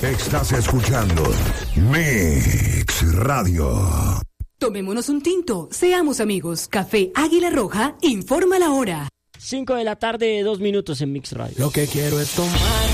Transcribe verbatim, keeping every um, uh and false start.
Estás escuchando Mix Radio. Tomémonos un tinto, seamos amigos. Café Águila Roja informa la hora. cinco de la tarde, dos minutos en Mix Radio. Lo que quiero es tomar